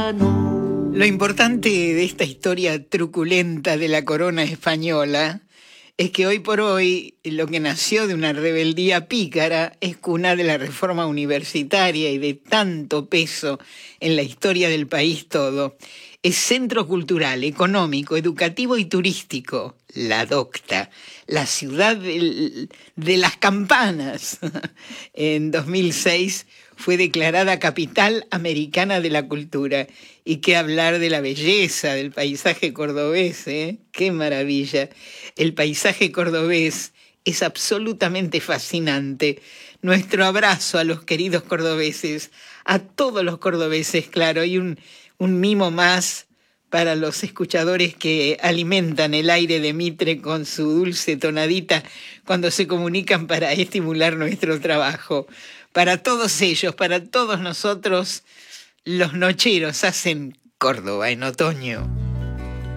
verano. Lo importante de esta historia truculenta de la corona española es que hoy por hoy lo que nació de una rebeldía pícara es cuna de la reforma universitaria y de tanto peso en la historia del país todo. Es centro cultural, económico, educativo y turístico, la Docta, la ciudad de las campanas. En 2006 fue declarada Capital Americana de la Cultura. Y qué hablar de la belleza del paisaje cordobés, ¿eh? ¡Qué maravilla! El paisaje cordobés es absolutamente fascinante. Nuestro abrazo a los queridos cordobeses, a todos los cordobeses, claro, y un mimo más para los escuchadores que alimentan el aire de Mitre con su dulce tonadita cuando se comunican para estimular nuestro trabajo. Para todos ellos, para todos nosotros, los nocheros hacen Córdoba en otoño.